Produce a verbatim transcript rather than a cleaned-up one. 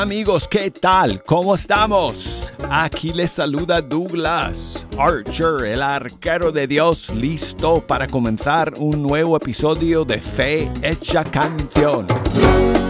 Amigos, ¿qué tal? ¿Cómo estamos? Aquí les saluda Douglas Archer, el arquero de Dios, listo para comenzar un nuevo episodio de Fe Hecha Canción.